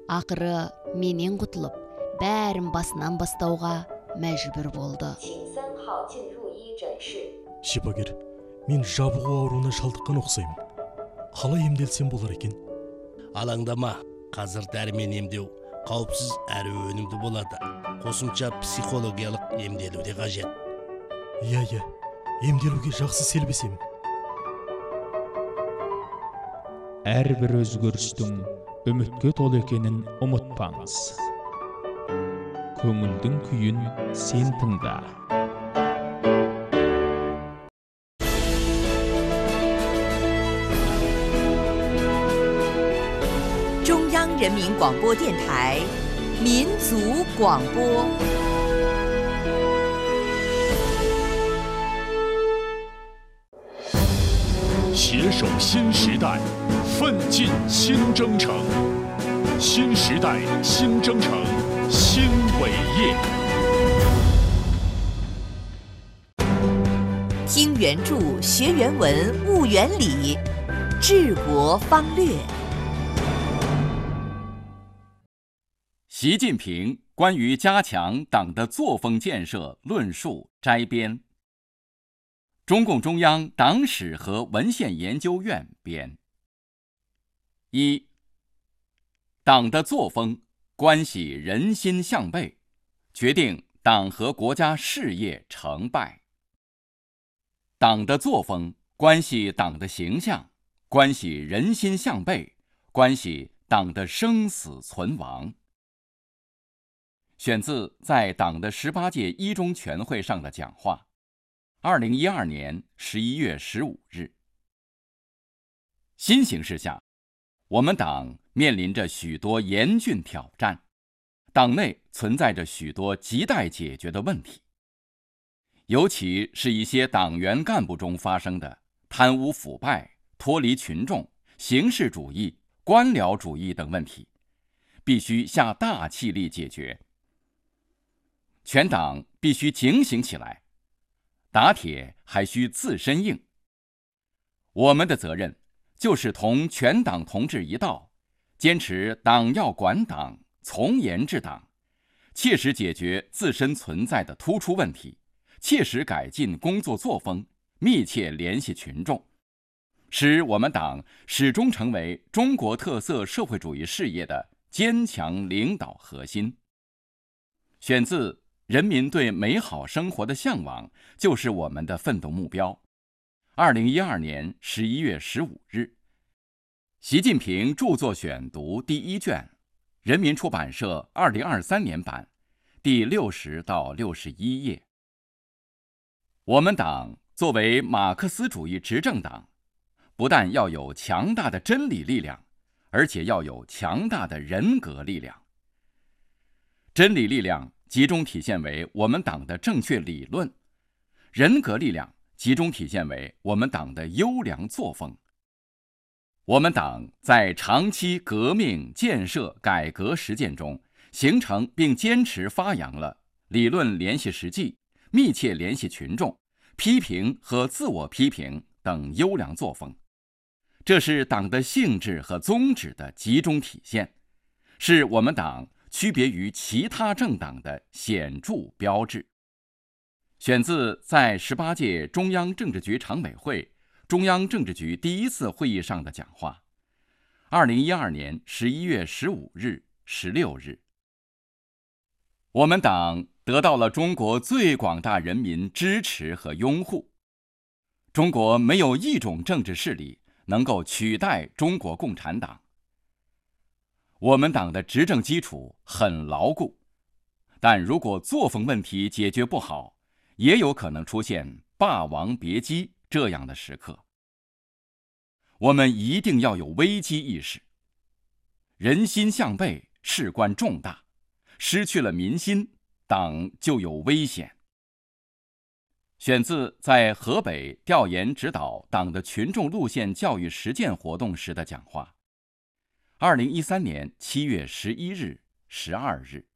Ақыры менен құтылып, бәрін басынан бастауға мәжбүр болды. Шипагер, мен жабығу ауруына шалдыққан ұқсаймын. Қалай емделсем болар екен? Алаңдама, қазір дәрімен емдеу қауіпсіз әрі өнімді болады. Қосымша психологиялық емделу де қажет. Иә, емделуге жақсы селбесем. Әрбір өзгерістің үмітке толы екенін ұмытпаңыз. Көңілдің күйін сен тыңда. 中央人民广播电台民族广播。 携手新时代，奋进新征程。新时代，新征程，新伟业。 听原著，学原文，悟原理，治国方略。 习近平关于加强党的作风建设论述摘编，中共中央党史和文献研究院编。1. 党的作风关系人心向背，决定党和国家事业成败。党的作风关系党的形象，关系人心向背，关系党的生死存亡。选自在党的18届一中全会上的讲话，2012年11月15日。新形势下，我们党面临着许多严峻挑战，党内存在着许多亟待解决的问题，尤其是一些党员干部中发生的贪污腐败、脱离群众、形式主义、官僚主义等问题，必须下大气力解决。全党必须警醒起来，打铁还需自身硬。我们的责任就是同全党同志一道，坚持党要管党，从严治党，切实解决自身存在的突出问题，切实改进工作作风，密切联系群众，使我们党始终成为中国特色社会主义事业的坚强领导核心。选自人民对美好生活的向往就是我们的奋斗目标。2012年11月15日，习近平著作选读第1卷，人民出版社2023年版，第60到61页。我们党作为马克思主义执政党，不但要有强大的真理力量，而且要有强大的人格力量。真理力量集中体现为我们党的正确理论，人格力量集中体现为我们党的优良作风。我们党在长期革命建设改革实践中，形成并坚持发扬了理论联系实际、密切联系群众、批评和自我批评等优良作风。这是党的性质和宗旨的集中体现，是我们党区别于其他政党的显著标志。选自在18届中央政治局常委会、中央政治局第1次会议上的讲话，2012年11月15日、16日。我们党得到了中国最广大人民支持和拥护。中国没有一种政治势力能够取代中国共产党。我们党的执政基础很牢固，但如果作风问题解决不好，也有可能出现霸王别姬这样的时刻。我们一定要有危机意识。人心向背，事关重大，失去了民心，党就有危险。选自在河北调研指导党的群众路线教育实践活动时的讲话，2013年7月11日、12日。